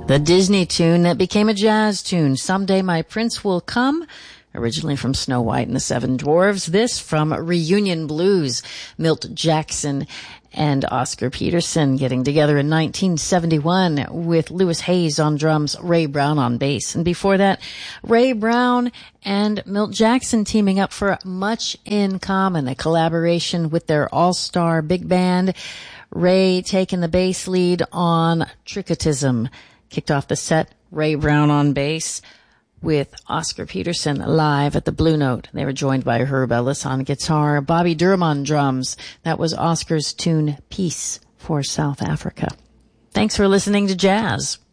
The Disney tune that became a jazz tune, Someday My Prince Will Come, originally from Snow White and the Seven Dwarfs. This from Reunion Blues, Milt Jackson and Oscar Peterson getting together in 1971 with Louis Hayes on drums, Ray Brown on bass. And before that, Ray Brown and Milt Jackson teaming up for Much in Common, a collaboration with their all-star big band. Ray taking the bass lead on Tricketism. Kicked off the set, Ray Brown on bass with Oscar Peterson live at the Blue Note. They were joined by Herb Ellis on guitar, Bobby Durham on drums. That was Oscar's tune, Peace for South Africa. Thanks for listening to Jazz.